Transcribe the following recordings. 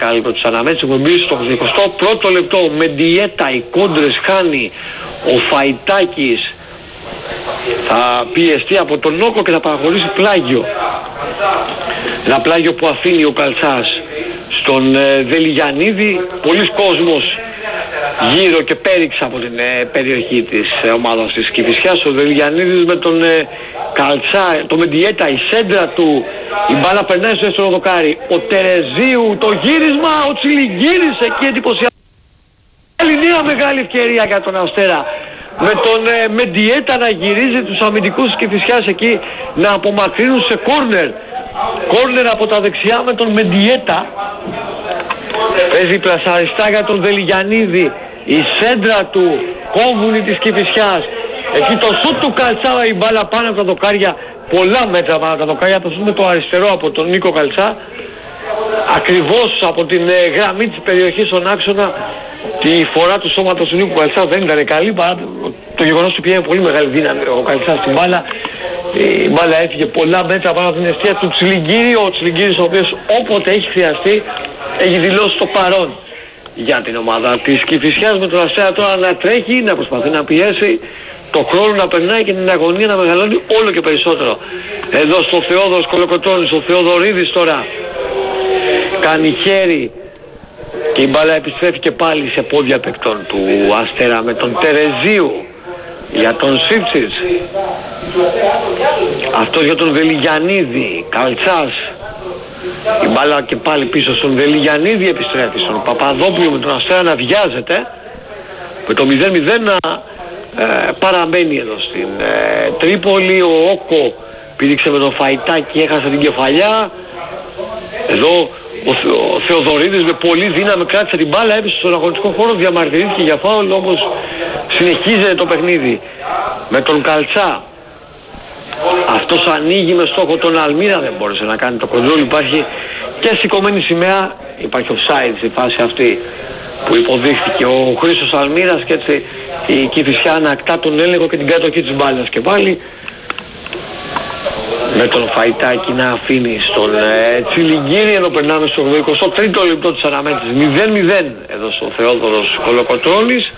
Κάλυπρο της αναμέτρησης. Έχουμε μπει στο 21ο λεπτό με Ντιέτα, οι κόντρες χάνει ο Φαϊτάκης, θα πιεστεί από τον Νόκο και θα παραχωρήσει πλάγιο. Ένα πλάγιο που αφήνει ο Καλτσάς στον Δελιγιαννίδη. Πολλής κόσμος γύρω και πέριξε από την περιοχή της ομάδας της Κηφισιάς. Ο Δελιγιαννίδης με τον Καλτσά, το Μεντιέτα, η σέντρα του, η μπάλα περνάει στο δεύτερο δοκάρι. Ο Τερεζίου, το γύρισμα, ο Τσιλιγκύρης εκεί εντυπωσιάζει. Άλλη μια μεγάλη ευκαιρία για τον Αστέρα. Με τον Μεντιέτα να γυρίζει τους αμυντικούς της Κηφισιάς εκεί να απομακρύνουν σε κόρνερ. Κόρνερ από τα δεξιά με τον Μεντιέτα. Παίζει πλασαριστά για τον Δελιγιαννίδη. Η σέντρα του κόμβουνη της Κηφισιάς. Εκεί το σούτ του Καλτσά, η μπάλα πάνω από τα δοκάρια. Πολλά μέτρα πάνω από τα δοκάρια. Το σούτ με το αριστερό από τον Νίκο Καλτσά. Ακριβώς από την γραμμή της περιοχής στον άξονα. Τη φορά του σώματος του Νίκου Καλτσά δεν ήταν καλή, παρά το γεγονός ότι πήγε πολύ μεγάλη δύναμη ο Καλτσάς στην μπάλα. Η μπάλα έφυγε πολλά μέτρα πάνω από την αιστεία του Τσιλιγκύρη. Ο Τσιλιγκύρης, ο οποίος όποτε έχει χρειαστεί έχει δηλώσει το παρόν για την ομάδα της Κηφισιάς, με τον Αστέρα τώρα να τρέχει, να προσπαθεί να πιέσει, το χρόνο να περνάει και την αγωνία να μεγαλώνει όλο και περισσότερο. Εδώ στο Θεόδωρος Κολοκοτρώνης, ο Θεοδωρίδης τώρα κάνει χέρι και η μπάλα επιστρέφει και πάλι σε πόδια παικτών του Αστέρα με τον Τερεζίου για τον Σίψης. Αυτός για τον Δελιγιαννίδη, Καλτσάς. Η μπάλα και πάλι πίσω στον Δελιγιαννίδη επιστρέφει, στον Παπαδόπουλο με τον Αστέρα να βιάζεται. Με το 0-0 να παραμένει εδώ στην Τρίπολη. Ο Όκο πήδηξε με τον Φαϊτάκη, έχασε την κεφαλιά. Εδώ ο Θεοδωρίδης με πολύ δύναμη κράτησε την μπάλα, έπεσε στον αγωνιστικό χώρο, διαμαρτυρήθηκε για φάουλ, όμως συνεχίζεται το παιχνίδι με τον Καλτσά. Αυτός ανοίγει με στόχο τον Αλμύρα, δεν μπόρεσε να κάνει το κοντρόλ. Υπάρχει και σηκωμένη σημαία, υπάρχει offside στη φάση αυτή που υποδείχθηκε ο Χρήστος Αλμύρας, και έτσι η Κηφισιά ανακτά τον έλεγχο και την κατοχή της μπάλας και πάλι με τον Φαϊτάκη να αφήνει στον Τσιλιγκύρη. Ενώ περνάμε στο 23ο λεπτό της αναμέτρησης, 0-0 εδώ στο Θεόδωρος Κολοκοτρώνης.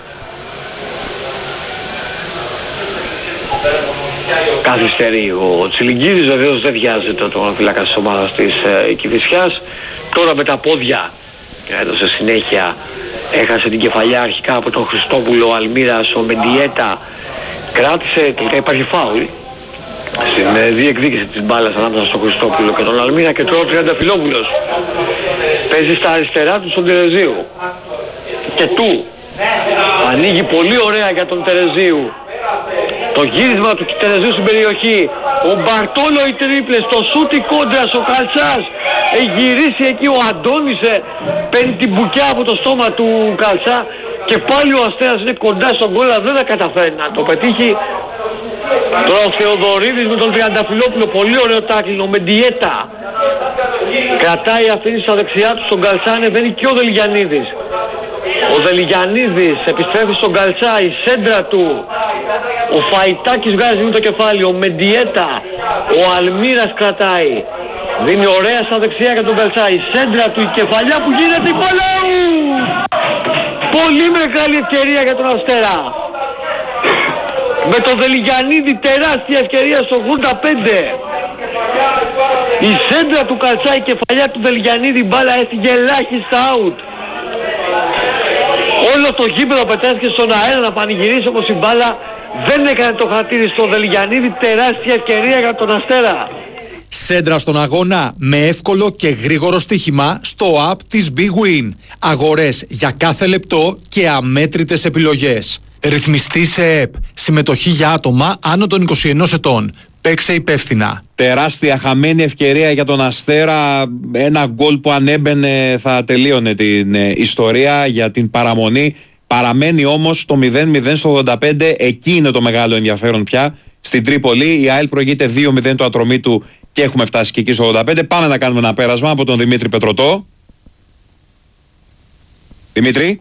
Καθυστερεί ο Τσιλιγκύρης, βεβαίως δεν βιάζεται τον φύλακα της ομάδας της Κηφισιάς. Τώρα με τα πόδια έδωσε συνέχεια, έχασε την κεφαλιά αρχικά από τον Χριστόπουλο. Ο Αλμύρας, ο Μεντιέτα κράτησε, τελικά υπάρχει φάουλ στην διεκδίκηση της μπάλας ανάμεσα στον Χριστόπουλο και τον Αλμύρα, και τώρα ο Τριανταφυλόπουλος παίζει στα αριστερά του στον Τερεζίου και του ανοίγει πολύ ωραία για τον Τερεζίου. Το γύρισμα του Τερεζίου στην περιοχή, ο Μπαρτόλο οι τρίπλες, το σούτι κόντρας, ο Καλτσάς έχει γυρίσει εκεί, ο Αντώνης παίρνει την μπουκιά από το στόμα του Καλτσά και πάλι ο Αστέρας είναι κοντά στον γκολ, αλλά δεν θα καταφέρει να το πετύχει. Τώρα ο Θεοδωρίδης με τον Τριανταφυλόπουλο, πολύ ωραίο τάκλινο, με Ντιέτα κρατάει, αφήνει στα δεξιά του στον Καλτσά, ανεβαίνει και ο Δελιγιαννίδης. Ο Δελιγιαννίδης επιστρέφει στον Καλτσά, η σέντρα του, ο Φαϊτάκης βγάζει το κεφάλι, ο Μεντιέτα, ο Αλμύρας κρατάει, δίνει ωραία στα δεξιά για τον Καλτσά, η σέντρα του, η κεφαλιά που γίνεται, η μπάλα! Πολύ μεγάλη ευκαιρία για τον Αστέρα. Με τον Δελιγιαννίδη τεράστια ευκαιρία στο 85. Η σέντρα του Καλτσά, η κεφαλιά του Δελιγιαννίδη, η μπάλα έφυγε ελάχιστα out. Όλο το γήπεδο πετάστηκε στον αέρα να πανηγυρίσει, όμως η μπάλα δεν έκανε το χατήρι στο Δελιγιαννίδη. Τεράστια ευκαιρία για τον Αστέρα. Σέντρα στον αγώνα με εύκολο και γρήγορο στοίχημα στο app της Big Win. Αγορές για κάθε λεπτό και αμέτρητες επιλογές. Ρυθμιστή σε ΕΠ. Συμμετοχή για άτομα άνω των 21 ετών. Παίξε υπεύθυνα. Τεράστια χαμένη ευκαιρία για τον Αστέρα. Ένα γκολ που αν έμπαινε θα τελείωνε την ιστορία για την παραμονή. Παραμένει όμως το 0-0 στο 85. Εκεί είναι το μεγάλο ενδιαφέρον πια. Στην Τρίπολη η ΑΕΛ προηγείται 2-0 το Ατρομήτου και έχουμε φτάσει και εκεί στο 85. Πάμε να κάνουμε ένα πέρασμα από τον Δημήτρη Πετρωτό. Δημήτρη.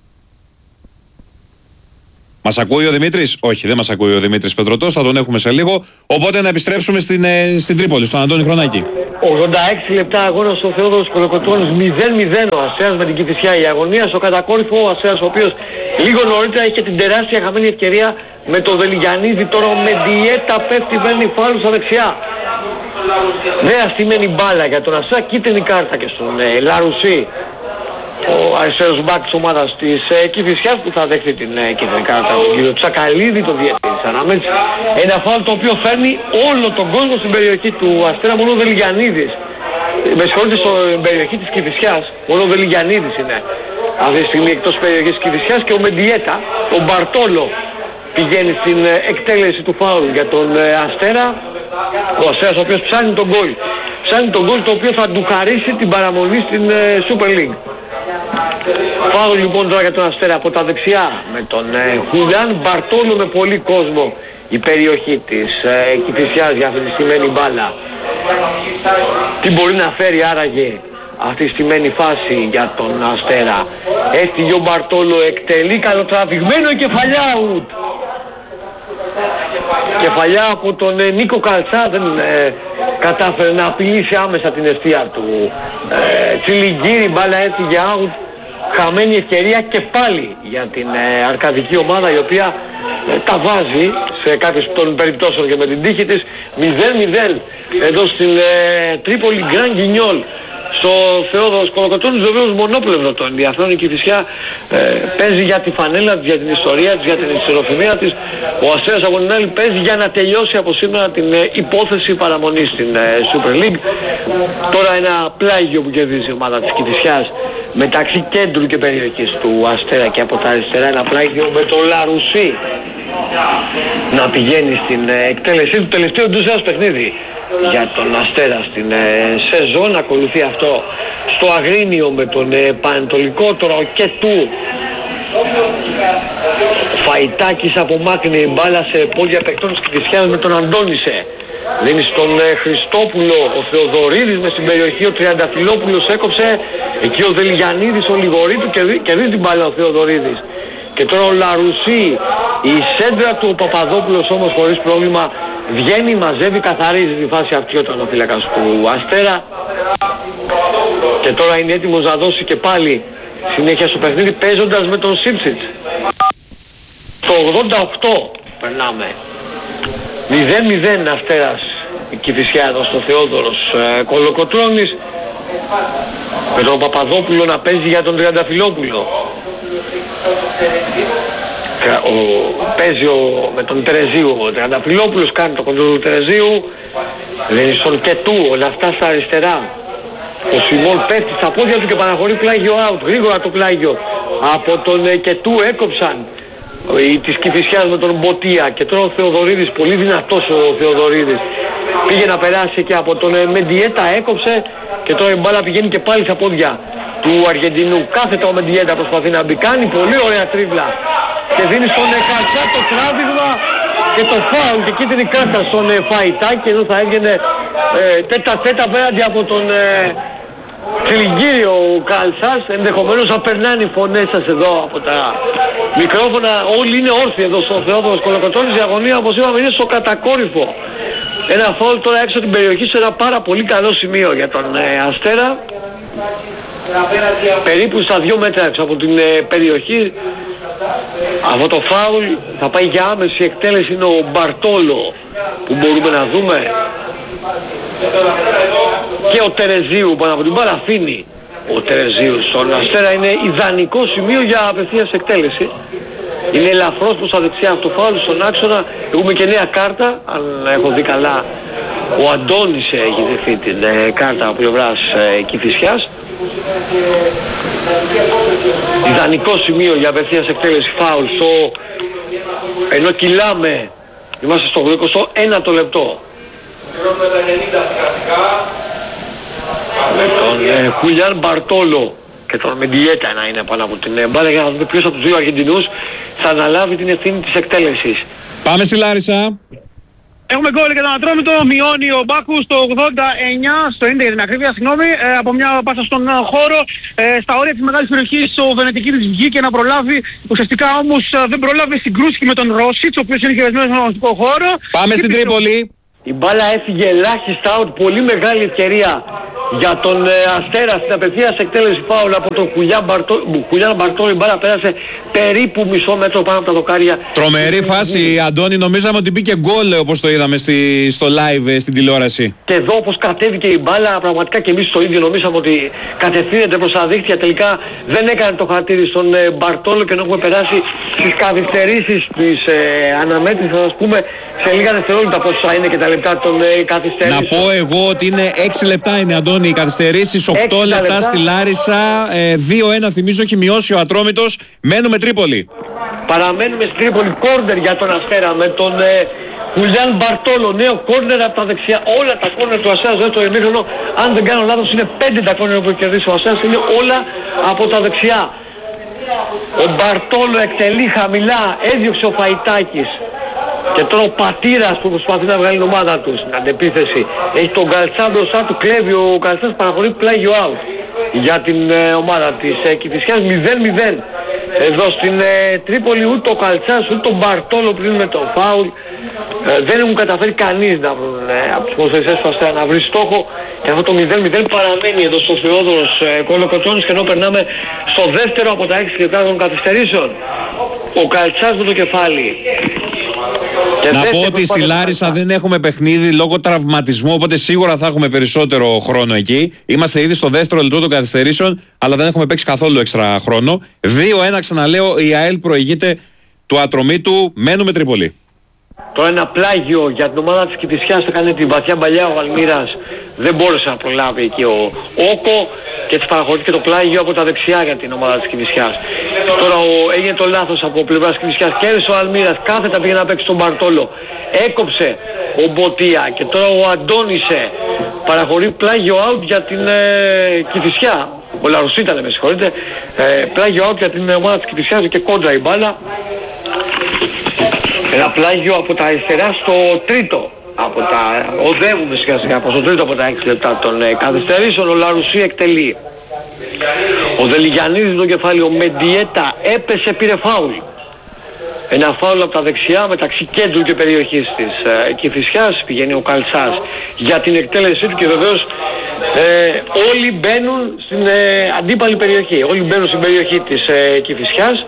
Μας ακούει ο Δημήτρης? Όχι, δεν μας ακούει ο Δημήτρης Πετρωτός, θα τον έχουμε σε λίγο. Οπότε να επιστρέψουμε στην Τρίπολη, στον Αντώνη Χρονάκη. 86 λεπτά αγώνα στο Θεόδωρος Κολοκοτρώνης, 0-0 ο Αστέρας με την Κηφισιά. Η αγωνία στο κατακόρυφο, ο Αστέρας ο οποίος λίγο νωρίτερα είχε την τεράστια χαμένη ευκαιρία με το Δελιγιαννίδη. Τώρα με διέτα πέφτει, παίρνει φάουλ στα δεξιά. Νέα στημένη μπάλα για τον Αστέρα, κίτρινη κάρτα και στον Λαρουσί, ο αριστερός μπακ της ομάδας της Κηφισιάς, που θα δέχει την κίτρινη κάρτα, τον κύριο Τσακαλίδη, τον διαιτητή της Αναμέτρησης. Ένα φάουλ το οποίο φέρνει όλο τον κόσμο στην περιοχή του Αστέρα, μόνο ο Δελιγιαννίδης. Με συγχωρείτε, στην περιοχή της Κηφισιάς, μόνο ο Δελιγιαννίδης είναι αυτή τη στιγμή εκτός περιοχής της Κηφισιάς, και ο Μεντιέτα, ο Μπαρτόλο, πηγαίνει στην εκτέλεση του φάουλ για τον Αστέρα. Ο Αστέρας ο οποίος ψάχνει τον γκολ. Ψάχνει τον γκολ το οποίο θα του χαρίσει την παραμονή στην Super League. Φάουλ λοιπόν τώρα για τον Αστέρα από τα δεξιά με τον Χουλιάν Μπαρτόλο, με πολύ κόσμο η περιοχή της Κηφισιάς για αυτή τη στημένη μπάλα. Τι μπορεί να φέρει άραγε αυτή τη στημένη φάση για τον Αστέρα? Έφυγε ο Μπαρτόλο, εκτελεί καλοτραβηγμένο, κεφαλιά ουτ. Κεφαλιά από τον Νίκο Καλτσά, δεν κατάφερε να απειλήσει άμεσα την ευθεία του. Τσιλιγκύρη, μπάλα έφυγε out. Χαμένη ευκαιρία και πάλι για την αρκαδική ομάδα, η οποία τα βάζει σε κάποιες των περιπτώσεων και με την τύχη της. 0-0 εδώ στην Τρίπολη Γκραν Γκινιόλ. Στο Θεόδωρος Κολοκοτρώνης βεβαίως μονόπλευρο το ενδιαφέρον. Η Κηφισιά παίζει για τη φανέλα της, για την ιστορία της, για την ιστεροφημία της. Ο Αστέρας από την άλλη παίζει για να τελειώσει από σήμερα την υπόθεση παραμονής στην Super League. Τώρα ένα πλάγιο που κερδίζει η ομάδα της Κηφισιάς μεταξύ κέντρου και περιοχής του Αστέρα, και από τα αριστερά ένα πλάγιο με το Λαρουσί να πηγαίνει στην εκτέλεσή του. Τελευταίο εντός παιχνίδι για τον Αστέρα στην σεζόν. Ακολουθεί αυτό στο Αγρίνιο με τον Πανετολικό. Τώρα ο Κετού Φαϊτάκης απομάκρυνε η μπάλα σε πόδια παικτών της Κηφισιάς με τον Αντώνησε. Δίνει στον Χριστόπουλο, ο Θεοδωρίδης με στην περιοχή, ο Τριανταφυλόπουλος έκοψε. Εκεί ο Δελιγιαννίδης, ο Λιγορίτου, κερδίζει την μπάλα ο Θεοδωρίδης. Και τώρα ο Λαρουσί, η σέντρα του, ο Παπαδόπουλος όμως χωρίς πρόβλημα βγαίνει, μαζεύει, καθαρίζει τη φάση αυτή όταν ο φύλακας του Αστέρα. Και τώρα είναι έτοιμος να δώσει και πάλι συνέχεια στο παιχνίδι, παίζοντας με τον Σίψιτς. Στο 88 περνάμε. 0-0 Αστέρας η Κηφισιά εδώ στο Θεόδωρος Κολοκοτρώνης, με τον Παπαδόπουλο να παίζει για τον Τριανταφυλόπουλο. Παίζει με τον Τερεζίου ο Τριανταφυλόπουλος, κάνει το κοντρόλ του Τερεζίου, δίνει στον Κετού, όλα αυτά στα αριστερά. Ο Σιμών πέφτει στα πόδια του και παραχωρεί πλάγιο out, γρήγορα το πλάγιο από τον Κετού, έκοψαν της Κηφισιάς με τον Μποτία. Και τώρα ο Θεοδωρίδης, πολύ δυνατός ο Θεοδωρίδης, πήγε να περάσει και από τον Μεντιέτα, έκοψε, και τώρα η μπάλα πηγαίνει και πάλι στα πόδια του Αργεντινού. Κάθετα ο Μεντιέτα προσπαθεί να μπει, κάνει πολύ ωραία τρίβλα και δίνει στον Καλτσά το τράβηγμα και το φάουλ και κίτρινη κάρτα στον Φαϊτάκη. Εδώ θα έβγαινε τέτα απέναντι από τον Τσιλιγκύρη ο Καλτσάς. Ενδεχομένως να περνάνε οι φωνές σας εδώ από τα μικρόφωνα. Όλοι είναι όρθιοι εδώ στο Θεόδωρος Κολοκοτρώνης. Η αγωνία, όπως είπαμε, είναι στο κατακόρυφο. Ένα φάουλ τώρα έξω την περιοχή, σε ένα πάρα πολύ καλό σημείο για τον Αστέρα. Περίπου στα 2 μέτρα έξω από την περιοχή. Αυτό το φάουλ θα πάει για άμεση εκτέλεση. Είναι ο Μπαρτόλο που μπορούμε να δούμε, και ο Τερεζίου πάνω από την μπάλα αφήνει. Ο Τερεζίου στον Αστέρα είναι ιδανικό σημείο για απευθείας εκτέλεση. Είναι ελαφρώς προς τα δεξιά αυτό το φάουλ στον άξονα. Έχουμε και νέα κάρτα, αν έχω δει καλά. Ο Αντώνης έχει δεχθεί την κάρτα από πλευράς Κηφισιάς. Ιδανικό σημείο για απευθείας εκτέλεση φάουλ ενώ κυλάμε. Είμαστε στο 21ο λεπτό. Με τον Χουλιάν Μπαρτόλο και τον Μεντιέτα να είναι πάνω από την μπάλα, για να δούμε ποιος από τους δύο Αργεντινούς θα αναλάβει την ευθύνη της εκτέλεσης. Πάμε στη Λάρισα. Έχουμε γκολ για τον Ατρόμητο, μειώνει ο Μπάκου στο 89, στο 90 για την ακρίβεια, από μια πάσα στον χώρο, στα όρια της μεγάλης περιοχής ο Βενετικίδης βγήκε να προλάβει, ουσιαστικά όμως δεν πρόλαβε, συγκρούστηκε με τον Ρόσιτς, ο οποίος είναι χειρισμένος στον αγωνιστικό χώρο. Πάμε στην Τρίπολη. Η μπάλα έφυγε ελάχιστα out, πολύ μεγάλη ευκαιρία για τον Αστέρα στην απευθείας εκτέλεση φάουλ από τον Χουλιάν Μπαρτόλο. Η μπάλα πέρασε περίπου μισό μέτρο πάνω από τα δοκάρια. Τρομερή φάση, Αντώνη. Νομίζαμε ότι μπήκε γκολ, όπως το είδαμε στο live στην τηλεόραση. Και εδώ όπως κατέβηκε η μπάλα, πραγματικά και εμείς το ίδιο νομίζαμε ότι κατευθύνεται προς τα δίχτυα. Τελικά δεν έκανε το χατήρι στον Μπαρτόλο και ενώ έχουμε περάσει στις καθυστερήσεις της αναμέτρησης, θα σας πούμε σε λίγα δευτερόλεπτα πόσα είναι και τα λεπτά των καθυστερήσεων. Να πω εγώ ότι είναι 6 λεπτά είναι, Αντώνη, οι καθυστερήσεις, 8 λεπτά στη Λάρισα, 2-1 θυμίζω έχει μειώσει ο Ατρόμητος, μένουμε Τρίπολη. Παραμένουμε στην Τρίπολη, κόρνερ για τον Αστέρα με τον Χουλιάν Μπαρτόλο, νέο κόρνερ από τα δεξιά. Όλα τα κόρνερ του Αστέρα στο ημίχρονο, αν δεν κάνω λάθος, είναι 5 τα κόρνερ που έχει κερδίσει ο Αστέρας, είναι όλα από τα δεξιά. Ο Μπαρτόλο εκτελεί χαμηλά, έδιωξε ο Φαϊτάκης. Και τώρα ο Πατήρας που προσπαθεί να βγάλει την ομάδα του στην αντεπίθεση. Έχει τον Καλτσά μπροστά του, κλέβει, ο Καλτσάς παραχωρεί πλάγιο out για την ομάδα της Κηφισιάς. 0-0 εδώ στην Τρίπολη. Ούτε ο Καλτσάς ούτε ο Μπαρτόλο πριν με το φάουλ δεν έχουν καταφέρει κανείς να βρουν από τους ποδοσφαιριστές του Αστέρα να βρει στόχο. Και αυτό το 0-0 παραμένει εδώ στο Θεόδωρος Κολοκοτρώνης. Και ενώ περνάμε στο δεύτερο από τα 6 λεπτά των καθυστερήσεων, ο Καλτσάς με το κεφάλι. Να πω ότι στη Λάρισα δεν έχουμε παιχνίδι λόγω τραυματισμού, οπότε σίγουρα θα έχουμε περισσότερο χρόνο εκεί. Είμαστε ήδη στο δεύτερο λεπτό των καθυστερήσεων, αλλά δεν έχουμε παίξει καθόλου έξτρα χρόνο. 2-1, ξαναλέω, η ΑΕΛ προηγείται του Ατρομήτου, μένουμε Τρίπολη. Τώρα ένα πλάγιο για την ομάδα της Κηφισιάς, θα κάνει την βαθιά μπαλιά ο Αλμύρας, δεν μπόρεσε να προλάβει εκεί ο Όκο και της παραχωρεί και το πλάγιο από τα δεξιά για την ομάδα της Κηφισιάς. Τώρα έγινε το λάθος από πλευράς της Κηφισιάς, κέρδισε ο Αλμύρας, κάθετα πήγε να παίξει τον Μπαρτόλο, έκοψε ο Μποτία και τώρα ο Αντώνησε παραχωρεί πλάγιο out για την Κηφισιά. Ο Λαρουσί ήταν, με συγχωρείτε, πλάγιο out για την ομάδα της Κηφισιάς και κόντρα η μπάλα. Ένα πλάγιο από τα αριστερά στο τρίτο. Οδεύουμε σιγά σιγά από το τρίτο από τα 6 λεπτά των καθυστερήσεων. Ο Λαρουσί εκτελεί. Ο Δελιγιαννίδης το κεφάλι, ο Μεντιέτα έπεσε, πήρε φάουλ. Ένα φάουλ από τα δεξιά μεταξύ κέντρου και περιοχής της Κηφισιάς. Πηγαίνει ο Καλτσάς για την εκτέλεσή του και βεβαίως όλοι μπαίνουν στην αντίπαλη περιοχή. Όλοι μπαίνουν στην περιοχή της Κηφισιάς.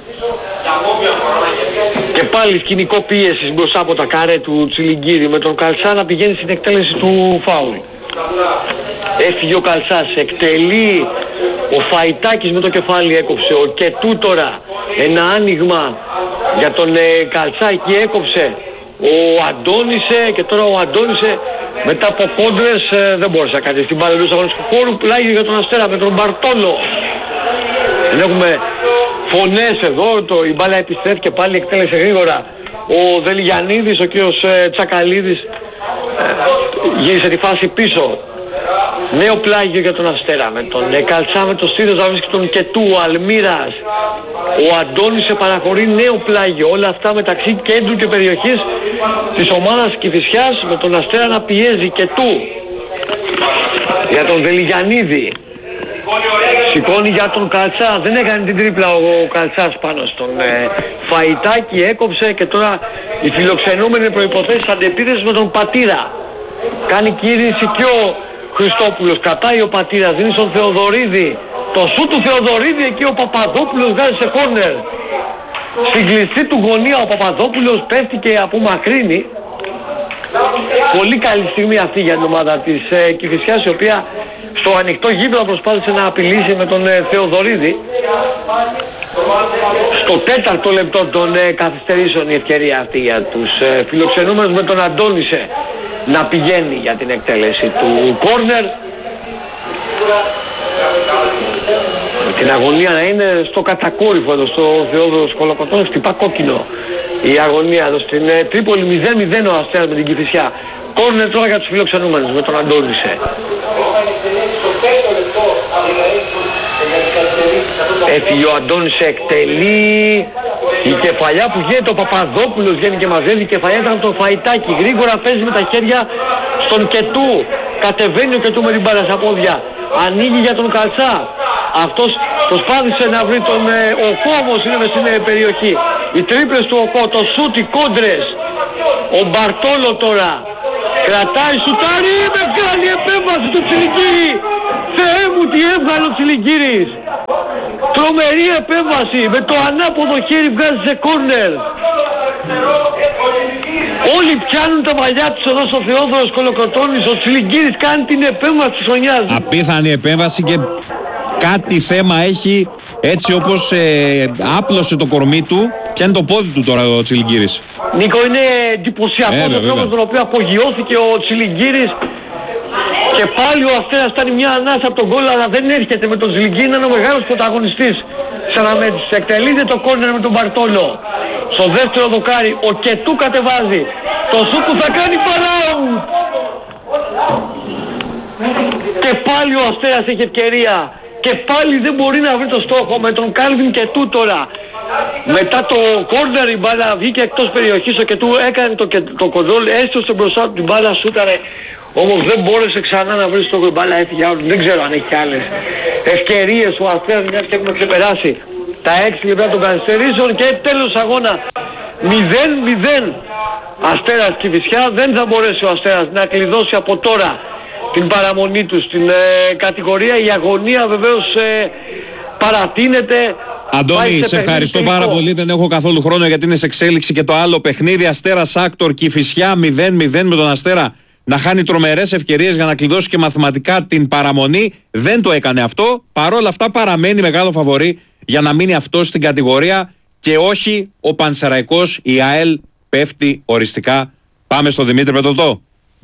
Και πάλι σκηνικό πίεσης μπροστά από τα καρέ του Τσιλιγκύρη με τον Καλτσά να πηγαίνει στην εκτέλεση του φάουλ. Έφυγε ο Καλτσάς, εκτελεί ο Φαϊτάκης με το κεφάλι, έκοψε ο Κετού τώρα. Ένα άνοιγμα για τον Καλτσά, εκεί έκοψε ο Αντώνησε και τώρα ο Αντώνησε μετά από κόντρες δεν μπόρεσε να κάνει στην μπάλα του αγωνιστικού χώρου. Πλάγιο για τον Αστέρα με τον Μπαρτόλο. Δεν έχουμε φωνές εδώ, η μπάλα επιστρέφει και πάλι εκτέλεσε γρήγορα ο Δελιγιαννίδης, ο κύριος Τσακαλίδης γύρισε τη φάση πίσω. Νέο πλάγιο για τον Αστέρα με τον Καλτσά, με το Στήρος να βρίσκει τον Κετού, ο Αλμύρας, ο Αντώνης σε παραχωρεί, νέο πλάγιο. Όλα αυτά μεταξύ κέντρου και περιοχής της ομάδας Κηφισιάς με τον Αστέρα να πιέζει. Κετού για τον Δελιγιαννίδη. Σηκώνει για τον Καλτσά, δεν έκανε την τρίπλα ο Καλτσάς πάνω στον Φαϊτάκη, έκοψε και τώρα οι φιλοξενούμενοι προϋποθέσεις αντεπίθεσης με τον Πατήρα. Κάνει κίνηση και ο Χριστόπουλος, κατάει ο Πατήρας, δίνει στον Θεοδωρίδη. Το σου του Θεοδωρίδη, εκεί ο Παπαδόπουλος βγάζει σε κόρνερ. Στην κλειστή του γωνία ο Παπαδόπουλος πέφτει και απομακρύνει. Πολύ καλή στιγμή αυτή για την ομάδα της Κηφισιάς, η οποία στο ανοιχτό γήπεδο προσπάθησε να απειλήσει με τον Θεοδωρίδη. Στο τέταρτο λεπτό των καθυστερήσεων η ευκαιρία αυτή για τους φιλοξενούμενους με τον Αντώνησε να πηγαίνει για την εκτέλεση του κόρνερ. Την αγωνία να είναι στο κατακόρυφο εδώ στο Θεόδωρος Κολοκοτρώνης, χτυπά κόκκινο η αγωνία εδώ στην Τρίπολη. 0-0 ο Αστέρας με την Κηφισιά. Κόρνερ τώρα για τους φιλοξενούμενους με τον Αντώνησε. Έφυγε ο Αντώνης, εκτελεί. Η κεφαλιά που γίνεται, ο Παπαδόπουλος βγαίνει και μαζεύει. Η κεφαλιά ήταν το Φαϊτάκι. Γρήγορα παίζει με τα χέρια στον Κετού. Κατεβαίνει ο Κετού με την μπάλα στα πόδια. Ανοίγει για τον Καλτσά. Αυτός προσπάθησε να βρει τον Οκό, όμως είναι μες στην περιοχή. Οι τρίπλες του Οκό, το σούτ, οι κόντρες. Ο Μπαρτόλο τώρα Κρατάει, σουτάρει, μεγάλη επέμβαση του Τσιλιγκύρη. Θεέ μου, τι έβγαλε ο Τσιλιγκύρης. Τρομερή επέμβαση, με το ανάποδο χέρι βγάζει σε κόρνερ. Όλοι πιάνουν τα μαλλιά τους εδώ στο Θεόδωρος Κολοκοτώνης. Ο Τσιλιγκύρης κάνει την επέμβαση της χρονιάς. Απίθανη επέμβαση και κάτι θέμα έχει, έτσι όπως άπλωσε το κορμί του, πιάνει το πόδι του τώρα ο Τσιλιγκύρης. Νίκο, είναι εντυπωσιακός ο τρόπος τον οποίο απογειώθηκε ο Τσιλιγκύρης. Και πάλι ο Αστέρας ήταν μια ανάσα από τον γκολ, αλλά δεν έρχεται με τον Τσιλιγκύρη, είναι ο μεγάλος πρωταγωνιστής της αναμέτρησης. Εκτελείται το κόρνερ με τον Μπαρτόλο. Στο δεύτερο δοκάρι ο Κετού κατεβάζει. Το Σούκου θα κάνει παράου. Και πάλι ο Αστέρας έχει ευκαιρία. Και πάλι δεν μπορεί να βρει το στόχο με τον Κάλβιν Κετού τώρα. Μετά το κόρνερ η μπάλα βγήκε εκτός περιοχής, ο Κετού έκανε το κοντρόλ, έστωσε μπροστά του την μπάλα, σούταρε. Όμως δεν μπόρεσε ξανά να βρει στο στόχο, η μπάλα έφυγε out. Δεν ξέρω αν έχει άλλες ευκαιρίες ο Αστέρας, μιας και έχουμε ξεπεράσει τα 6 λεπτά των καθυστερήσεων και τέλος αγώνα 0-0. Αστέρας Κηφισιά. Δεν θα μπορέσει ο Αστέρας να κλειδώσει από τώρα την παραμονή του στην κατηγορία. Η αγωνία βεβαίως παρατείνεται. Αντώνη, σε ευχαριστώ πάρα πολύ. Δεν έχω καθόλου χρόνο γιατί είναι σε εξέλιξη και το άλλο παιχνίδι. Αστέρας Άκτορ Κηφισιά 0-0 με τον Αστέρα να χάνει τρομερές ευκαιρίες για να κλειδώσει και μαθηματικά την παραμονή. Δεν το έκανε αυτό. Παρόλα αυτά παραμένει μεγάλο φαβορί για να μείνει αυτό στην κατηγορία και όχι ο Πανσεραϊκός. Η ΑΕΛ πέφτει οριστικά. Πάμε στον Δημήτρη Πετωτό.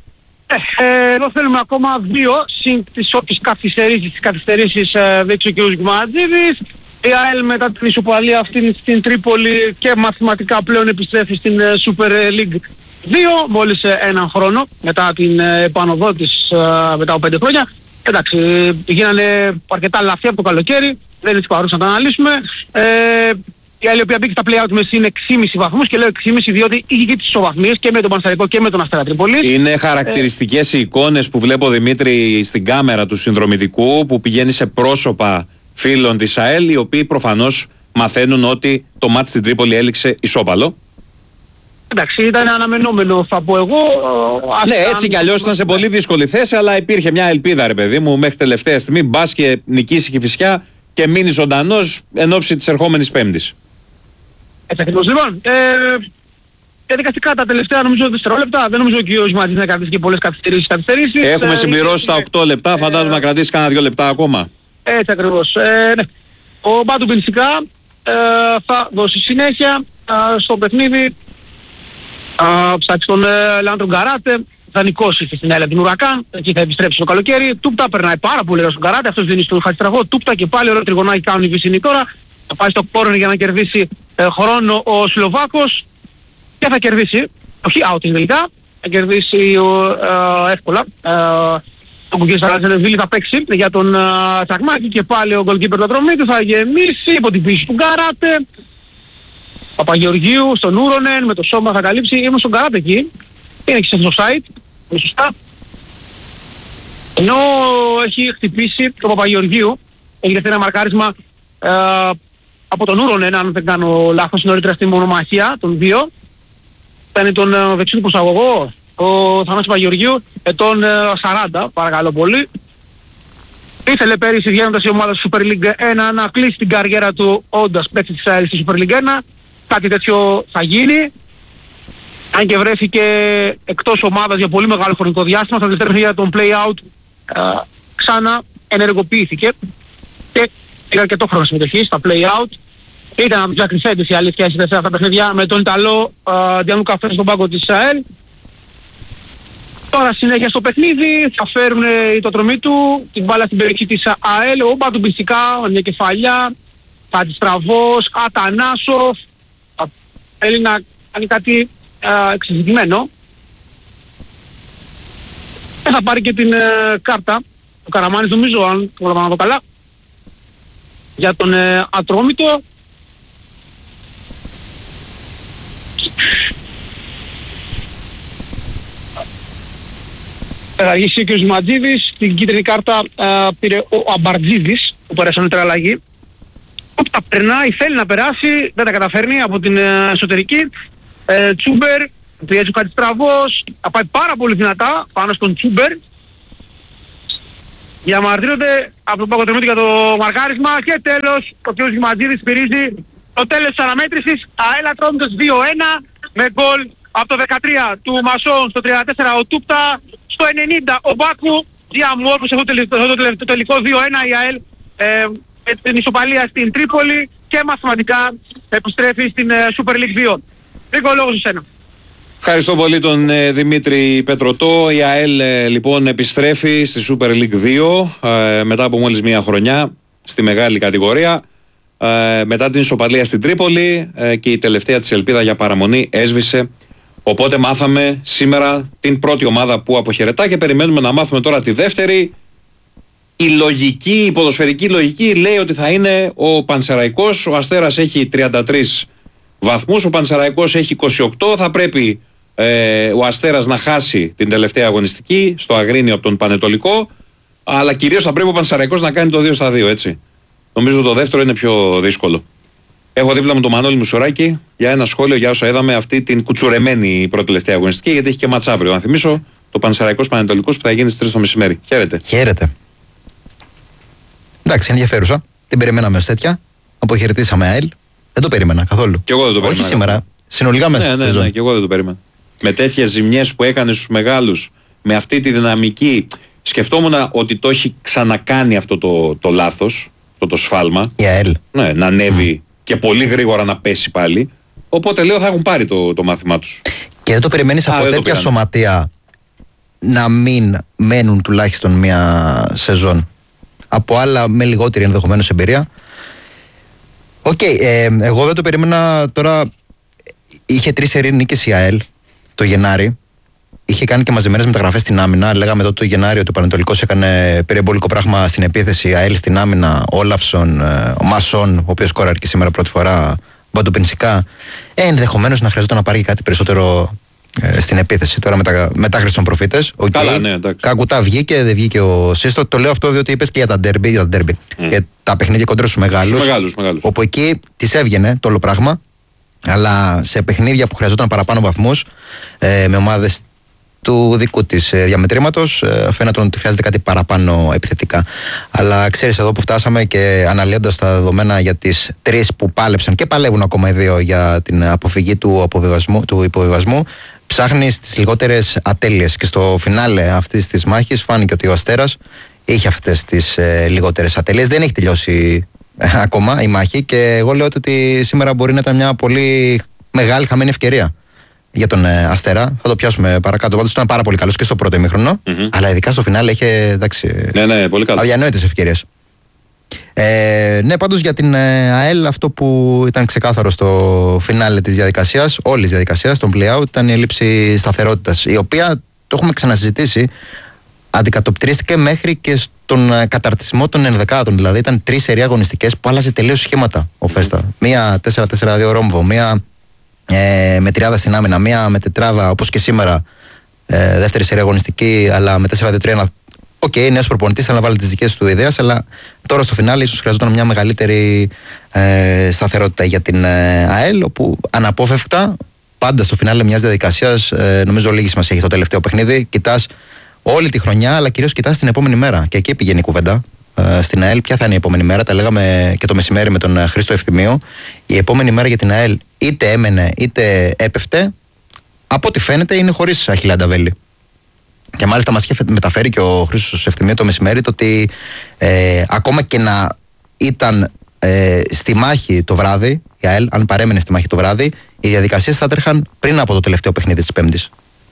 Εδώ θέλουμε ακόμα 2 συν τις όποιες καθυστερήσεις δείξει ο κ. Γκουματζίδης. Η ΑΕΛ μετά την ισοπαλία αυτή στην Τρίπολη και μαθηματικά πλέον επιστρέφει στην Super League 2 μόλις έναν χρόνο μετά την επανωδό της μετά από 5 χρόνια. Εντάξει, γίνανε αρκετά λαθή από το καλοκαίρι, δεν είναι παρούσα να τα αναλύσουμε. Η ΑΕΛ η οποία μπήκε στα play-out με συν 6,5 βαθμούς και λέω 6,5 διότι είχε και τις ισοβαθμίες και με τον Πανσεραϊκό και με τον Αστέρα Τρίπολης. Είναι χαρακτηριστικές οι εικόνες που βλέπω, Δημήτρη, στην κάμερα του συνδρομητικού που πηγαίνει σε πρόσωπα φίλων της ΑΕΛ, οι οποίοι προφανώς μαθαίνουν ότι το μάτς στην Τρίπολη έληξε ισόπαλο. Εντάξει, ήταν αναμενόμενο θα πω εγώ. Ναι, έτσι κι αλλιώς ήταν σε πολύ δύσκολη θέση, αλλά υπήρχε μια ελπίδα, ρε παιδί μου, μέχρι τελευταία στιγμή. Μπας και νικήσει η Κηφισιά και μείνει ζωντανός εν ώψη της ερχόμενης Πέμπτης. Έτσι ακριβώς. Λοιπόν, διαδικαστικά τα τελευταία νομίζω δευτερόλεπτα. Δεν νομίζω ότι ο Ισμάτης να κρατήσει και πολλές καθυστερήσεις. Έχουμε συμπληρώσει τα 8 λεπτά, φαντάζομαι να κρατήσει κάνα 2 λεπτά ακόμα. Έτσι ακριβώς. Ναι. Ο Μπάντου Μπινσικά θα δώσει συνέχεια στο παιχνίδι. Ψάξει τον Λεάντρο Γκαράτε, θα νικώσει στην ΑΕΛ την Ουρακάν, εκεί θα επιστρέψει το καλοκαίρι. Τούπτα περνάει πάρα πολύ ωραία στον Γκαράτε, αυτός δίνει στον Χατζητραγό. Τούπτα και πάλι ωραίο τριγωνάκι κάνουν οι Βυσσινοί τώρα. Θα πάει στο κόρνερ για να κερδίσει χρόνο ο Σλοβάκος και θα κερδίσει, όχι out τελικά, θα κερδίσει εύκολα. Ο Κουκκής Σαραντζελεβίλη θα παίξει για τον Τσακμάκη και πάλι ο goalkeeper του Ατρομήτου θα γεμίσει υπό την πίεση του Γκαράτε. Παπαγεωργίου στον Ούρονεν με το σώμα θα καλύψει. Είμαι στον Γκαράτε εκεί. Είναι και στο site. Είναι σωστά. Ενώ έχει χτυπήσει το Παπαγεωργίου. Έχει δεχτεί ένα μαρκάρισμα από τον Ούρονεν, αν δεν κάνω λάθος, νωρίτερα στη μονομαχία των 2. Ήταν τον δεξί του προσαγωγό, ο Θανάσης Παπαγεωργίου, ετών 40, παρακαλώ πολύ. Ήθελε πέρυσι βγαίνοντας η ομάδα στη Super League 1 να κλείσει την καριέρα του όντας παίκτη της ΑΕΛ στη Super League 1. Κάτι τέτοιο θα γίνει. Αν και βρέθηκε εκτός ομάδας για πολύ μεγάλο χρονικό διάστημα, στα δεύτερα παιχνίδια των play-out ξανά ενεργοποιήθηκε και πήγα αρκετό χρόνο συμμετοχή στα play-out. Ήταν από τους ακριθέντες η αλήθεια σε αυτά τα παιχνίδια με τον Ιταλό Διανού Καφέ στον πάγκο της ΑΕΛ. Τώρα συνέχεια στο παιχνίδι θα φέρουν το τρομή του την μπάλα στην περιοχή της ΑΕΛ. Ο Μπάντου Μπιστικά, μια κεφαλιά, Χατζηστραβός, Ατανάσοφ. Θέλει να κάνει κάτι εξειδικευμένο. Θα πάρει και την κάρτα. Ο Καραμάνης νομίζω, αν το καταλαβαίνω καλά, για τον Ατρόμητο. Θα αργήσει και ο Ζηματζίδης. Την κίτρινη κάρτα πήρε ο Αμπαρτζίδης που πέρασε νωρίτερα αλλαγή. Τα περνάει, θέλει να περάσει, δεν τα καταφέρνει από την εσωτερική. Τσούμπερ, πιέζει ο Χατζηστραβός, θα πάει πάρα πολύ δυνατά πάνω στον Τσούμπερ. Διαμαρτύρονται από τον Παγκοτρεμίτη για το μαρκάρισμα και τέλος ο κ. Γηματζίδης σπυρίζει το τέλος της αναμέτρησης. ΑΕΛ Ατρόμητος 2-1 με γκολ από το 13 του Μασόν, στο 34 ο Τούπτα, στο 90 ο Μπάκου. Διαμόρφωσε αυτό το τελικό 2-1 η ΑΕΛ με την ισοπαλία στην Τρίπολη και μαθηματικά επιστρέφει στην Super League 2. Ρίκο, λόγος σε σένα. Ευχαριστώ πολύ τον Δημήτρη Πετρωτό. Η ΑΕΛ λοιπόν επιστρέφει στη Super League 2 μετά από μόλις μία χρονιά στη μεγάλη κατηγορία. Μετά την ισοπαλία στην Τρίπολη και η τελευταία της ελπίδα για παραμονή έσβησε. Οπότε μάθαμε σήμερα την πρώτη ομάδα που αποχαιρετά και περιμένουμε να μάθουμε τώρα τη δεύτερη. Η λογική, η ποδοσφαιρική λογική λέει ότι θα είναι ο Πανσεραϊκός. Ο Αστέρας έχει 33 βαθμούς, ο Πανσεραϊκός έχει 28. Θα πρέπει ο Αστέρας να χάσει την τελευταία αγωνιστική στο Αγρίνιο από τον Πανετολικό, αλλά κυρίως θα πρέπει ο Πανσεραϊκός να κάνει το 2-2, έτσι. Νομίζω το δεύτερο είναι πιο δύσκολο. Έχω δίπλα μου τον Μανώλη Μουσουράκη για ένα σχόλιο για όσα είδαμε αυτή την κουτσουρεμένη πρώτη τελευταία αγωνιστική, γιατί έχει και μάτς αύριο. Να θυμίσω το Πανσεραϊκός Πανετολικός που θα γίνει στις 3 το μεσημέρι. Χαίρετε. Χαίρετε. Εντάξει, ενδιαφέρουσα. Την περιμέναμε ως τέτοια. Αποχαιρετήσαμε ΑΕΛ. Δεν το περίμενα καθόλου. Και εγώ δεν το περίμενα. Όχι σήμερα. Συνολικά μέσα στη ζώνη. Ναι, και εγώ δεν το περίμενα. Με τέτοιες ζημιές που έκανε στους μεγάλους, με αυτή τη δυναμική, σκεφτόμουν ότι το έχει ξανακάνει αυτό το λάθος, αυτό το σφάλμα. Η ΑΕΛ. Ναι, να ανέβει και πολύ γρήγορα να πέσει πάλι. Οπότε λέω θα έχουν πάρει το μάθημά τους. Και δεν το περιμένεις από τέτοια σωματεία να μην μένουν τουλάχιστον μία σεζόν. Από άλλα με λιγότερη ενδεχομένως εμπειρία. Εγώ δεν το περίμενα τώρα. Είχε 3 σερί νίκες η ΑΕΛ το Γενάρη. Είχε κάνει και μαζεμένες μεταγραφές στην άμυνα. Λέγαμε τότε το Γενάρη ότι ο Πανετολικός έκανε περιεμπολικό πράγμα στην επίθεση. Η ΑΕΛ στην άμυνα, Όλαυσον, ο Μασόν, ο οποίος σκόραρε και σήμερα πρώτη φορά, Μπαντοπενσικά. Ενδεχομένως να χρειαζόταν να πάρει κάτι περισσότερο στην επίθεση. Τώρα μετά Χρυσόν Προφήτες. Καλά, ναι, εντάξει. Κακουτά βγήκε, δεν βγήκε ο Σύστο. Το λέω αυτό διότι είπες και για τα ντέρμπι. Για τα παιχνίδια κοντρά στους μεγάλους. Όπου εκεί της έβγαινε το όλο πράγμα. Αλλά σε παιχνίδια που χρειαζόταν παραπάνω βαθμούς, με ομάδες του δικού της διαμετρήματος, φαίνεται ότι χρειάζεται κάτι παραπάνω επιθετικά. Αλλά ξέρεις, εδώ που φτάσαμε και αναλύοντας τα δεδομένα για τις 3 που πάλεψαν και παλεύουν ακόμα οι 2 για την αποφυγή του υποβιβασμού, ψάχνεις τις λιγότερες ατέλειες. Και στο φινάλε αυτής της μάχης φάνηκε ότι ο Αστέρας είχε αυτές τις λιγότερες ατέλειες. Δεν έχει τελειώσει ακόμα η μάχη και εγώ λέω ότι σήμερα μπορεί να ήταν μια πολύ μεγάλη χαμένη ευκαιρία για τον Αστέρα. Θα το πιάσουμε παρακάτω. Πάντως ήταν πάρα πολύ καλός και στο πρώτο ημίχρονο, αλλά ειδικά στο φινάλε είχε πολύ αδιανόητες ευκαιρίες. Ναι, πάντως για την ΑΕΛ αυτό που ήταν ξεκάθαρο στο φινάλε της διαδικασίας, όλης της διαδικασίας, των play-out, ήταν η έλλειψη σταθερότητας, η οποία, το έχουμε ξανασυζητήσει, αντικατοπτρίστηκε μέχρι και στον καταρτισμό των ενδεκάδων. Δηλαδή ήταν 3 σερί αγωνιστικές που άλλαζε τελείως σχήματα ο Φέστα. Μία 4-4-2 ρόμβο, μία με τριάδα στην άμυνα, μία με τετράδα όπως και σήμερα, δεύτερη σερί αγωνιστική, αλλά με 4-2-3-1. Νέος προπονητής, θέλει να βάλει τις δικές του ιδέες, αλλά τώρα στο φινάλε ίσως χρειαζόταν μια μεγαλύτερη σταθερότητα για την ΑΕΛ, όπου αναπόφευκτα πάντα στο φινάλε μιας διαδικασίας, νομίζω λίγη σημασία έχει το τελευταίο παιχνίδι, κοιτάς όλη τη χρονιά, αλλά κυρίως κοιτάς την επόμενη μέρα. Και εκεί πηγαίνει η κουβέντα. Στην ΑΕΛ, ποια θα είναι η επόμενη μέρα, τα λέγαμε και το μεσημέρι με τον Χρήστο Ευθυμίου. Η επόμενη μέρα για την ΑΕΛ είτε έμενε είτε έπεφτε. Από ό,τι φαίνεται είναι χωρίς Αχιλλέα Νταβέλη. Και μάλιστα μας είχε μεταφέρει και ο Χρήστος Ευθυμίου το μεσημέρι το ότι ακόμα και να ήταν στη μάχη το βράδυ, η ΑΕΛ, αν παρέμενε στη μάχη το βράδυ, οι διαδικασίες θα τρέχαν πριν από το τελευταίο παιχνίδι της Πέμπτης.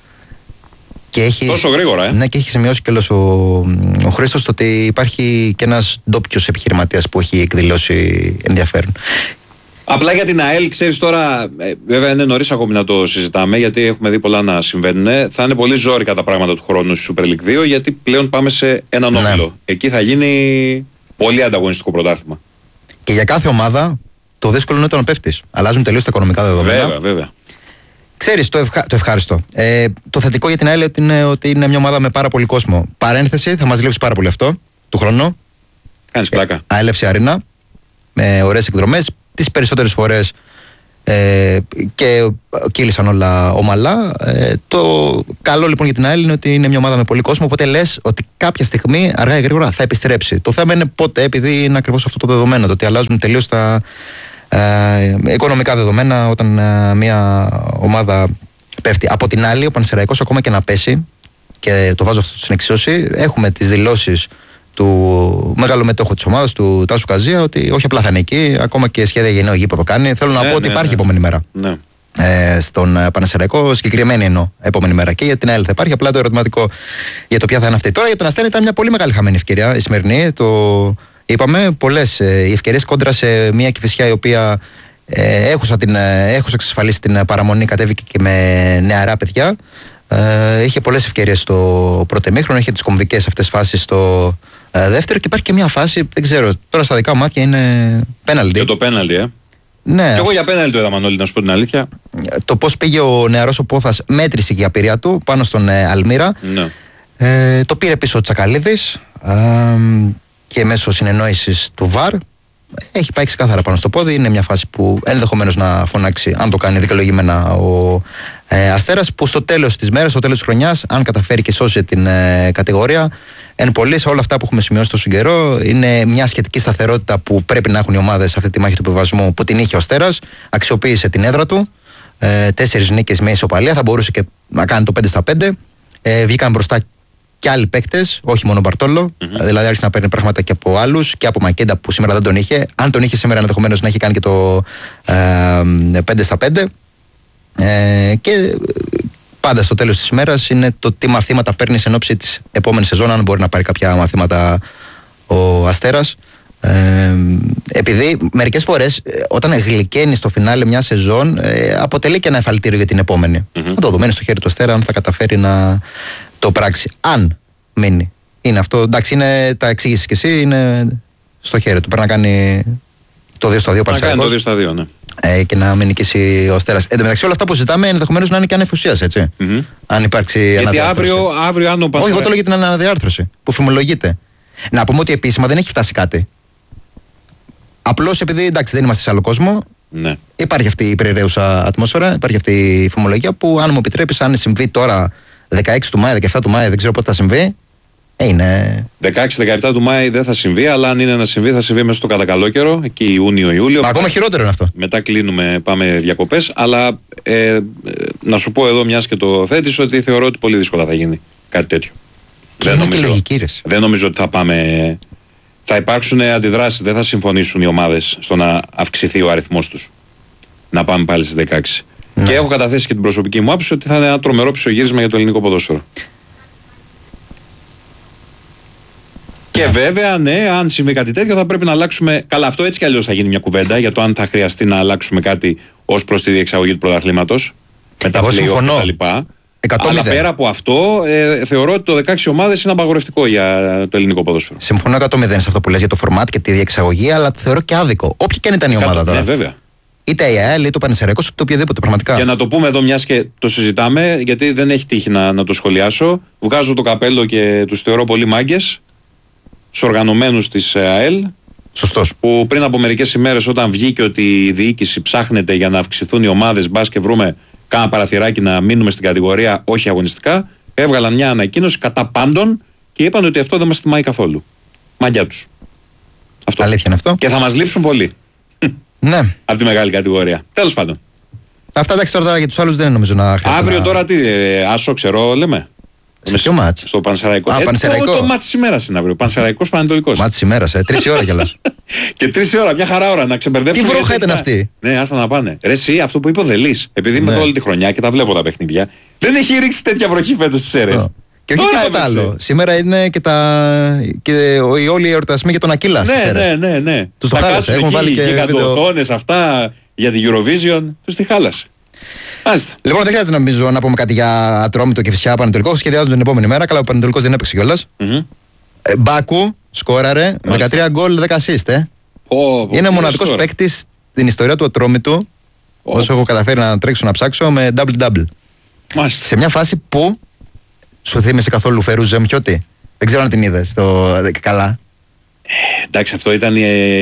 Τόσο γρήγορα, Ναι, και έχει σημειώσει κιόλας ο Χρήστος ότι υπάρχει και ένας ντόπιος επιχειρηματίας που έχει εκδηλώσει ενδιαφέρον. Απλά για την ΑΕΛ, ξέρεις τώρα, βέβαια είναι νωρίς ακόμη να το συζητάμε, γιατί έχουμε δει πολλά να συμβαίνουν. Θα είναι πολύ ζόρικα τα πράγματα του χρόνου στη Super League 2, γιατί πλέον πάμε σε έναν όμιλο. Εκεί θα γίνει πολύ ανταγωνιστικό πρωτάθλημα. Και για κάθε ομάδα το δύσκολο είναι το να πέφτεις. Αλλάζουν τελείως τα οικονομικά δεδομένα. Βέβαια. Ξέρεις, το ευχάριστο. Το θετικό για την ΑΕΛ είναι ότι είναι μια ομάδα με πάρα πολύ κόσμο. Παρένθεση, θα μας λείψει πάρα πολύ αυτό του χρόνου. Κάνεις πλάκα. ΑΕΛ FC Arena, με ωραίες εκδρομές. Τις περισσότερες φορές και κύλησαν όλα ομαλά. Το καλό λοιπόν για την ΑΕΛ είναι ότι είναι μια ομάδα με πολύ κόσμο, οπότε λες ότι κάποια στιγμή αργά ή γρήγορα θα επιστρέψει. Το θέμα είναι πότε, επειδή είναι ακριβώς αυτό το δεδομένο, το ότι αλλάζουν τελείως τα οικονομικά δεδομένα όταν μια ομάδα πέφτει. Από την άλλη, ο Πανσεραϊκός ακόμα και να πέσει, και το βάζω αυτό στην εξίσωση, έχουμε τις δηλώσεις του μεγάλου μετόχου της ομάδας, του Τάσου Καζία, ότι όχι απλά θα είναι εκεί, ακόμα και σχέδια για νέο γήπεδο κάνει. Θέλω να πω ότι υπάρχει επόμενη μέρα. Ναι. Στον Πανσεραϊκό, συγκεκριμένη εννοώ επόμενη μέρα. Και για την ΑΕΛ θα υπάρχει. Απλά το ερωτηματικό για το ποια θα είναι αυτή. Τώρα για τον Αστέρα ήταν μια πολύ μεγάλη χαμένη ευκαιρία η σημερινή. Το είπαμε. Πολλές οι ευκαιρίες κόντρα σε μια Κηφισιά η οποία έχουσα εξασφαλίσει την παραμονή, κατέβηκε και με νεαρά παιδιά. Είχε πολλές ευκαιρίες στο πρώτο ημίχρονο, είχε τις κομβικές αυτές φάσεις στο δεύτερο, και υπάρχει και μια φάση, δεν ξέρω, τώρα στα δικά μάτια είναι πέναλτι. Και το πέναλτι, Ναι. Και εγώ για πέναλτι το είδα, Μανώλη, να σου πω την αλήθεια. Το πώς πήγε ο νεαρός ο Πόθας, μέτρησε και η απειρία του πάνω στον Αλμύρα. Ναι. Το πήρε πίσω ο Τσακαλίδης και μέσω συνεννόησης του ΒΑΡ έχει πάει ξεκάθαρα πάνω στο πόδι. Είναι μια φάση που ενδεχομένως να φωνάξει, αν το κάνει δικαιολογημένα, ο Αστέρας, που στο τέλος της μέρας, στο τέλος της χρονιάς, αν καταφέρει και σώσει την κατηγορία, εν πολλής, όλα αυτά που έχουμε σημειώσει τόσο καιρό, είναι μια σχετική σταθερότητα που πρέπει να έχουν οι ομάδες σε αυτή τη μάχη του επιβασμού, που την είχε ο Αστέρας. Αξιοποίησε την έδρα του, 4 νίκες με ισοπαλία, θα μπορούσε και να κάνει το 5-5. Βγήκαν μπροστά και άλλοι παίκτες, όχι μόνο ο Μπαρτόλο. Δηλαδή άρχισε να παίρνει πράγματα και από άλλους, και από Μακέντα που σήμερα δεν τον είχε. Αν τον είχε σήμερα, ενδεχομένως να έχει κάνει και το 5-5. Και πάντα στο τέλος της ημέρας είναι το τι μαθήματα παίρνει εν ώψη της επόμενης σεζόν, αν μπορεί να πάρει κάποια μαθήματα ο Αστέρας. Επειδή μερικές φορές όταν γλυκαίνει στο φινάλε μια σεζόν, αποτελεί και ένα εφαλτήριο για την επόμενη. Να το δούμε, είναι στο χέρι του Αστέρα αν θα καταφέρει να το πράξει. Αν μείνει. Είναι αυτό, εντάξει, είναι, τα εξήγησες και εσύ, είναι στο χέρι του. Πρέπει να κάνει το 2-2 Πανσεραϊκός. Να κάνει το 2-2, ναι. Και να μην νικήσει ο Αστέρας. Εν τω μεταξύ, όλα αυτά που ζητάμε ενδεχομένως να είναι και ανεφουσίας, έτσι. Αν υπάρξει αναδιάρθρωση. Γιατί αύριο αν ο Πανσεραϊκός. Όχι, εγώ το λέω για την αναδιάρθρωση που φημολογείται. Να πούμε ότι επίσημα δεν έχει φτάσει κάτι. Απλώς επειδή, εντάξει, δεν είμαστε σε άλλο κόσμο, Ναι. υπάρχει αυτή η περιραίουσα ατμόσφαιρα, υπάρχει αυτή η φημολογία που, αν μου επιτρέπεις, αν συμβεί τώρα 16 του Μάη, 17 του Μάη, δεν ξέρω πότε θα συμβεί. Είναι. 16-17 του Μάη δεν θα συμβεί, αλλά αν είναι να συμβεί, θα συμβεί μέσα στο κατά καιρό, εκεί Ιούνιο-Ιούλιο. Ακόμα χειρότερο είναι αυτό. Μετά κλείνουμε, πάμε διακοπές. Αλλά να σου πω εδώ, μιας και το θέτεις, ότι θεωρώ ότι πολύ δύσκολα θα γίνει κάτι τέτοιο. Και είναι και λογική, ρε. Δεν νομίζω ότι θα πάμε. Θα υπάρξουν αντιδράσεις, δεν θα συμφωνήσουν οι ομάδες στο να αυξηθεί ο αριθμός τους. Να πάμε πάλι στις 16. Ναι. Και έχω καταθέσει και την προσωπική μου άποψη ότι θα είναι ένα τρομερό πισωγύρισμα για το ελληνικό ποδόσφαιρο. Και βέβαια, ναι, αν συμβεί κάτι τέτοιο θα πρέπει να αλλάξουμε. Καλά, αυτό έτσι κι αλλιώς θα γίνει μια κουβέντα για το αν θα χρειαστεί να αλλάξουμε κάτι ως προς τη διεξαγωγή του πρωταθλήματος. Με τα play-off κτλ. Αλλά πέρα από αυτό, θεωρώ ότι το 16 ομάδες είναι απαγορευτικό για το ελληνικό ποδόσφαιρο. Συμφωνώ 100% σε αυτό που λες για το φορμάτ και τη διεξαγωγή, αλλά το θεωρώ και άδικο. Όποια και αν ήταν η ομάδα τώρα. Ναι, βέβαια. Είτε η ΑΕΛ είτε ο Πανσεραϊκός, είτε οποιοδήποτε πραγματικά. Και να το πούμε εδώ, μιας και το συζητάμε, γιατί δεν έχει τύχει να το σχολιάσω. Βγάζω το καπέλο και τους θεωρώ πολύ μάγκες στους οργανωμένους της ΑΕΛ. Σωστός. Που πριν από μερικές ημέρες, όταν βγήκε ότι η διοίκηση ψάχνεται για να αυξηθούν οι ομάδες, μπας και βρούμε κάνα παραθυράκι να μείνουμε στην κατηγορία όχι αγωνιστικά, έβγαλαν μια ανακοίνωση κατά πάντων και είπαν ότι αυτό δεν μας τιμάει καθόλου. Μαγκιά τους. Αυτό. Αλήθεια είναι αυτό. Και θα μας λείψουν πολύ. Ναι. Από τη μεγάλη κατηγορία. Τέλος πάντων. Αυτά εντάξει τώρα για τους άλλους δεν νομίζω να χρειάζεται. Αύριο τώρα τι, άσο ξερό λέμε. Σε ποιο μάτς? Στο Πανσεραϊκό. Πανσεραϊκό. Το μάτς της ημέρας είναι αύριο. Πανσεραϊκός Πανετολικός. Μάτς της ημέρας, 3 η ώρα κιόλας. Και 3 η ώρα, μια χαρά ώρα να ξεμπερδέψουμε. Τι βρόχα ήταν αυτή. Ναι, άστα να πάνε. Ρε, εσύ, αυτό που είπε ο Δελής, επειδή είμαι εδώ όλη τη χρονιά και τα βλέπω τα παιχνίδια, δεν έχει ρίξει τέτοια βροχή φέτος στις αίρες. Και όχι τίποτα άλλο. Σήμερα είναι και οι όλοι οι εορτασμοί για τον Ακύλα. Ναι. Τους το χάλασε. Έχουν βάλει και γιγαντοθόνες αυτά για την Eurovision. Τους τη χάλασε. Άστα. Λοιπόν, δεν χρειάζεται νομίζω να πούμε κάτι για Ατρόμητο και Κηφισιά Πανετολικό. Σχεδιάζουν την επόμενη μέρα. Καλά, ο Πανετολικός δεν έπαιξε κιόλας. Μπάκου, σκόραρε. 13 γκολ, 10 assist. Είναι μοναδικός παίκτης στην ιστορία του Ατρόμητου, όσο έχω καταφέρει να τρέξω να ψάξω, με double-double. Σε μια φάση που σου θύμισε καθόλου Φερούζ Ζεμιώτη. Δεν ξέρω αν την είδες καλά. Εντάξει, αυτό ήταν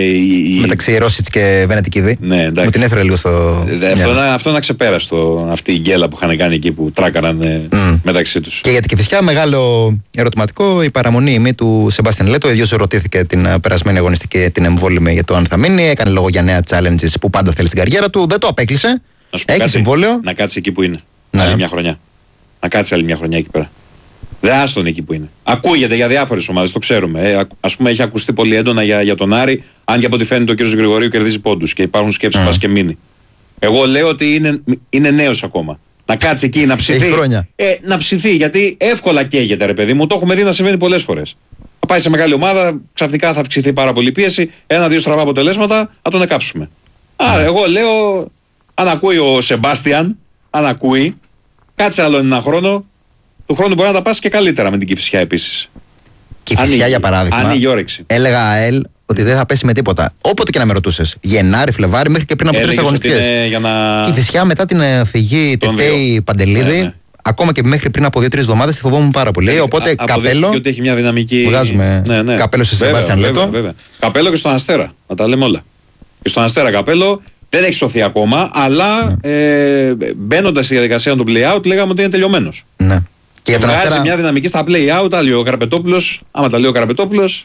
μεταξύ Ρώσιτς και Βενετικίδη. Ναι, εντάξει. Μου την έφερε λίγο στο. Αυτό είναι αξεπέραστο. Αυτή η γκέλα που είχαν κάνει εκεί που τράκαραν μεταξύ τους. Και για την Κηφισιά, μεγάλο ερωτηματικό η παραμονή ημί του Σεμπάστιαν Λέτο. Ο ίδιος ρωτήθηκε την περασμένη αγωνιστική, την εμβόλυμη για το αν θα μείνει. Έκανε λόγο για νέα challenges που πάντα θέλει στην καριέρα του. Δεν το απέκλεισε. Έχει συμβόλαιο. Να κάτσει εκεί που είναι. Ναι. Άλλη μια χρονιά. Να κάτσει άλλη μια χρονιά εκεί πέρα. Δεν άστον εκεί που είναι. Ακούγεται για διάφορες ομάδες, το ξέρουμε. Ας πούμε, έχει ακουστεί πολύ έντονα για τον Άρη, αν και από ό,τι φαίνεται ο κ. Γρηγορίου κερδίζει πόντους και υπάρχουν σκέψεις πας και μείνει. Εγώ λέω ότι είναι νέος ακόμα. Να κάτσει εκεί, να ψηθεί. Έχει χρόνια. Να ψηθεί, γιατί εύκολα καίγεται, ρε παιδί μου. Το έχουμε δει να συμβαίνει πολλές φορές. Θα πάει σε μεγάλη ομάδα, ξαφνικά θα αυξηθεί πάρα πολύ πίεση, 1-2 στραβά αποτελέσματα, θα τον εκάψουμε. Εγώ λέω, αν ακούει ο Σεμπάστιαν, αν ακούει, κάτσε άλλο ένα χρόνο. Του χρόνου μπορεί να τα πας και καλύτερα με την Κηφισιά επίσης. Κηφισιά, για παράδειγμα. Ανοίγει η όρεξη. Έλεγα ΑΕΛ ότι δεν θα πέσει με τίποτα. Όποτε και να με ρωτούσες. Γενάρη, Φλεβάρη, μέχρι και πριν από 3 αγωνιστικές. Κηφισιά μετά την φυγή του Τέι Παντελίδη, ναι. Ακόμα και μέχρι πριν από 2-3 εβδομάδες τη φοβόμουν πάρα πολύ. Οπότε καπέλο. Και ότι έχει μια δυναμική. Βγάζουμε καπέλο σε Σεμπάστιαν Λέτο. Καπέλο και στον Αστέρα. Να τα λέμε όλα. Και στον Αστέρα καπέλο. Δεν έχει σωθεί ακόμα, αλλά μπαίνοντας στη διαδικασία του play-out, λέγαμε ότι είναι τελειωμένος. Ναι. Και βγάζει μια δυναμική στα play-out, τα λέει ο Καραπετόπουλος. Άμα τα λέει ο Καραπετόπουλος,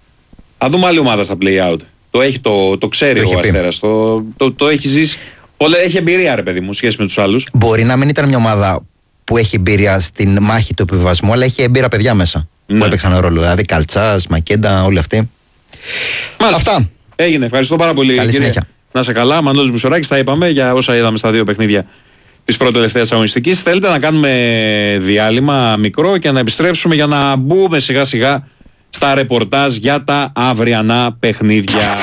θα δούμε άλλη ομάδα στα play-out. Το ξέρει ο Αστέρας. Το έχει ζήσει. Έχει εμπειρία, ρε παιδί μου, σχέση με τους άλλους. Μπορεί να μην ήταν μια ομάδα που έχει εμπειρία στην μάχη του επιβιβασμού, αλλά έχει εμπειρία παιδιά μέσα. Ναι. Που έπαιξαν ρόλο. Δηλαδή Καλτσάς, Μακέντα, όλοι αυτοί. Μάλιστα. Αυτά. Έγινε. Ευχαριστώ πάρα πολύ. Καλή συνέχεια. Να σε καλά, Μανώλης Μπουσοράκης, τα είπαμε για όσα είδαμε στα δύο παιχνίδια της πρώτης αγωνιστικής. Θέλετε να κάνουμε διάλειμμα μικρό και να επιστρέψουμε για να μπούμε σιγά σιγά στα ρεπορτάζ για τα αυριανά παιχνίδια.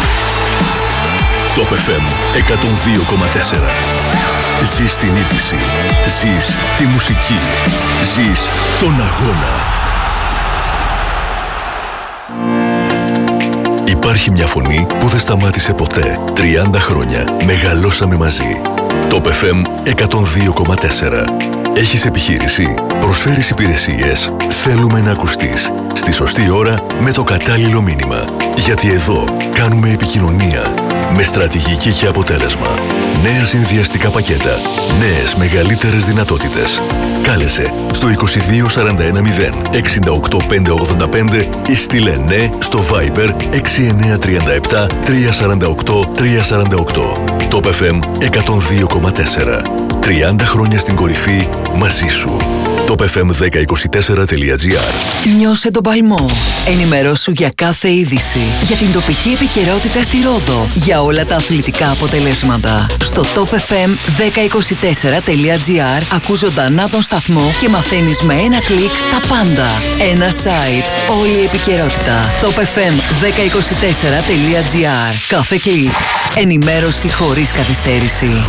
Top FM 102,4. Ζεις την είδηση, ζεις τη μουσική, ζεις τον αγώνα. Υπάρχει μια φωνή που δεν σταμάτησε ποτέ. 30 χρόνια μεγαλώσαμε μαζί. Top FM 102,4. Έχεις επιχείρηση, προσφέρεις υπηρεσίες, θέλουμε να ακουστείς. Στη σωστή ώρα με το κατάλληλο μήνυμα. Γιατί εδώ κάνουμε επικοινωνία με στρατηγική και αποτέλεσμα. Νέα συνδυαστικά πακέτα, νέες μεγαλύτερες δυνατότητες. Κάλεσε στο 2241 068 585 ή στείλε ναι στο Viber 6937 348 348. Top FM 102,4. 30 χρόνια στην κορυφή μαζί σου. topfm1024.gr. Νιώσε τον παλμό. Ενημερώσου για κάθε είδηση. Για την τοπική επικαιρότητα στη Ρόδο. Για όλα τα αθλητικά αποτελέσματα. Στο topfm1024.gr ακούς ζωντανά τον σταθμό και μαθαίνεις με ένα κλικ τα πάντα. Ένα site. Όλη η επικαιρότητα. topfm1024.gr. Κάθε κλικ. Ενημέρωση χωρίς καθυστέρηση.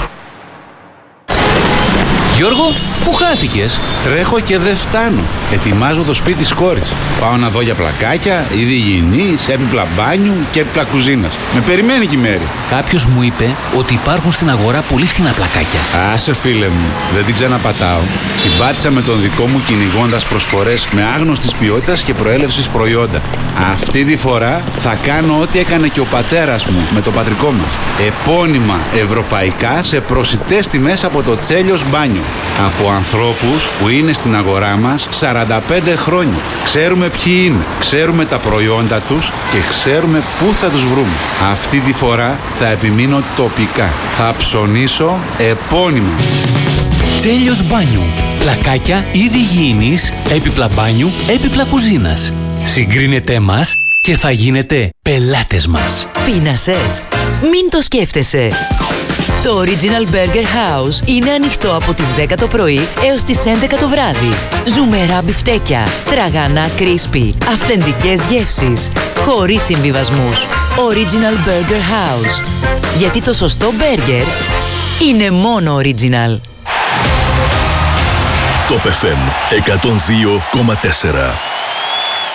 Γιώργο, πού χάθηκες? Τρέχω και δεν φτάνω. Ετοιμάζω το σπίτι της κόρης. Πάω να δω για πλακάκια, είδη υγιεινής, έπιπλα μπάνιου και έπιπλα κουζίνας. Με περιμένει και η Μέρη. Κάποιος μου είπε ότι υπάρχουν στην αγορά πολύ φθηνά πλακάκια. Άσε φίλε μου, δεν την ξαναπατάω. Την πάτησα με τον δικό μου κυνηγώντας προσφορές με άγνωστης ποιότητας και προέλευσης προϊόντα. Αυτή τη φορά θα κάνω ό,τι έκανε και ο πατέρας μου με το πατρικό μας. Επώνυμα ευρωπαϊκά σε προσιτές τιμές από το Τσέλιος Μπάνιο. Από ανθρώπους που είναι στην αγορά μας 45 χρόνια. Ξέρουμε ποιοι είναι, ξέρουμε τα προϊόντα τους και ξέρουμε πού θα τους βρούμε. Αυτή τη φορά θα επιμείνω τοπικά. Θα ψωνίσω επώνυμα. Τσέλιος Μπάνιου. Πλακάκια, είδη υγιεινής, έπιπλα μπάνιου, έπιπλα κουζίνας. Συγκρίνετε μας και θα γίνετε πελάτες μας. Πείνασες? Μην το σκέφτεσαι. Το Original Burger House είναι ανοιχτό από τις 10 το πρωί έως τις 11 το βράδυ. Ζουμερά μπιφτέκια, τραγανά crispy, αυθεντικές γεύσεις, χωρίς συμβιβασμούς. Original Burger House. Γιατί το σωστό μπέργκερ είναι μόνο original. Top FM 102,4.